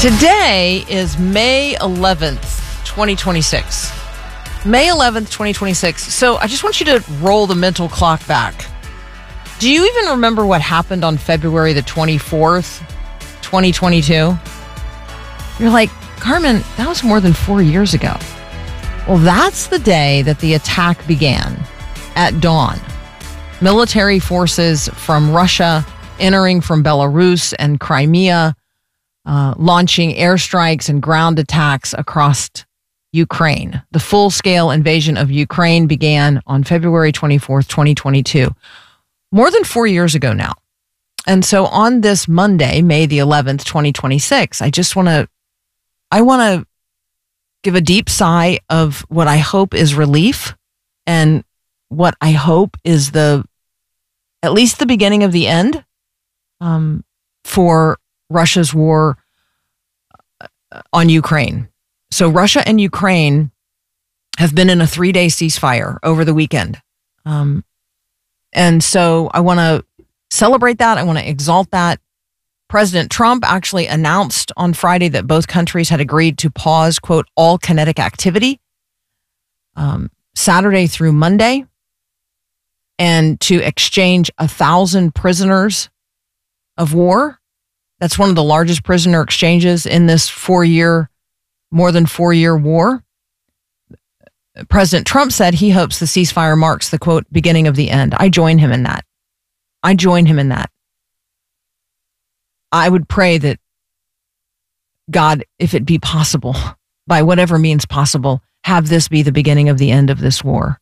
Today is May 11th, 2026. May 11th, 2026. So I just want you to roll the mental clock back. Do you even remember what happened on February the 24th, 2022? You're like, Carmen, that was more than 4 years ago. Well, that's the day that the attack began at dawn. Military forces from Russia entering from Belarus and Crimea, launching airstrikes and ground attacks across Ukraine. The full-scale invasion of Ukraine began on February 24th, 2022, more than 4 years ago now. And so on this Monday, May the 11th, 2026, I want to give a deep sigh of what I hope is relief and what I hope is at least the beginning of the end for Russia's war on Ukraine. So Russia and Ukraine have been in a 3-day ceasefire over the weekend. And so I want to celebrate that. I want to exalt that. President Trump actually announced on Friday that both countries had agreed to pause, quote, all kinetic activity Saturday through Monday and to exchange 1,000 prisoners of war. That's one of the largest prisoner exchanges in this more than 4 year war. President Trump said he hopes the ceasefire marks the, quote, beginning of the end. I join him in that. I would pray that God, if it be possible, by whatever means possible, have this be the beginning of the end of this war.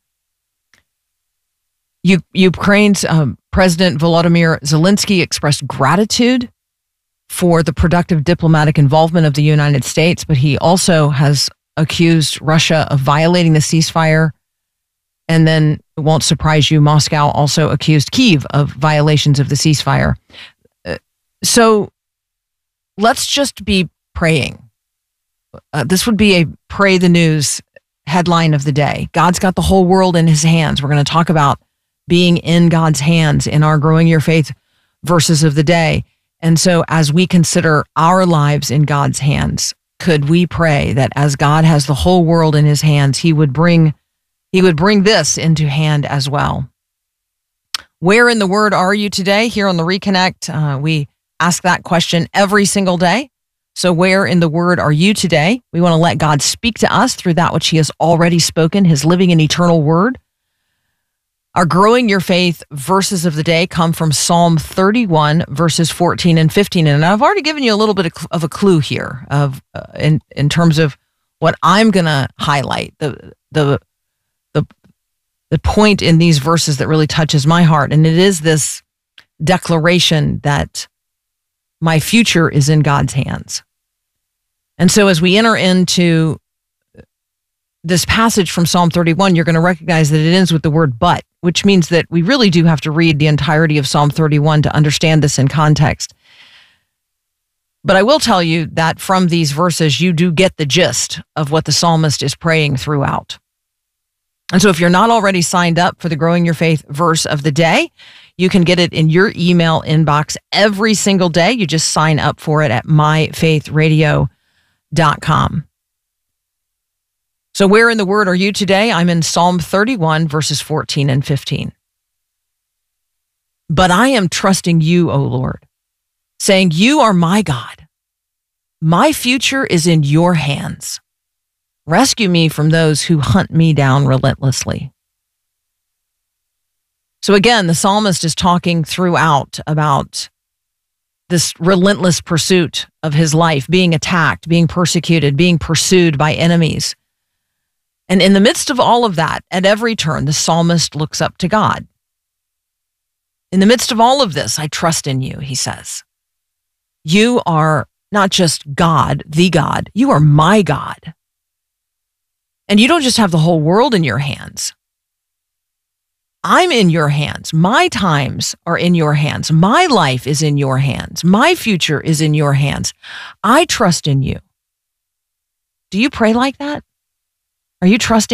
Ukraine's President Volodymyr Zelensky expressed gratitude for the productive diplomatic involvement of the United States, but he also has accused Russia of violating the ceasefire. And then, it won't surprise you, Moscow also accused Kyiv of violations of the ceasefire. So let's just be praying. This would be a Pray the News headline of the day. God's got the whole world in his hands. We're going to talk about being in God's hands in our Growing Your Faith verses of the day. And so as we consider our lives in God's hands, could we pray that as God has the whole world in his hands, he would bring this into hand as well? Where in the Word are you today? Here on the Reconnect, we ask that question every single day. So where in the Word are you today? We want to let God speak to us through that which he has already spoken, his living and eternal Word. Our Growing Your Faith verses of the day come from Psalm 31, verses 14 and 15. And I've already given you a little bit of a clue here in terms of what I'm going to highlight, the point in these verses that really touches my heart. And it is this declaration that my future is in God's hands. And so as we enter into this passage from Psalm 31, you're going to recognize that it ends with the word but, which means that we really do have to read the entirety of Psalm 31 to understand this in context. But I will tell you that from these verses, you do get the gist of what the psalmist is praying throughout. And so if you're not already signed up for the Growing Your Faith verse of the day, you can get it in your email inbox every single day. You just sign up for it at myfaithradio.com. So where in the Word are you today? I'm in Psalm 31, verses 14 and 15. But I am trusting you, O Lord, saying, you are my God. My future is in your hands. Rescue me from those who hunt me down relentlessly. So again, the psalmist is talking throughout about this relentless pursuit of his life, being attacked, being persecuted, being pursued by enemies. And in the midst of all of that, at every turn, the psalmist looks up to God. In the midst of all of this, I trust in you, he says. You are not just God, the God, you are my God. And you don't just have the whole world in your hands. I'm in your hands. My times are in your hands. My life is in your hands. My future is in your hands. I trust in you. Do you pray like that? Are you trusting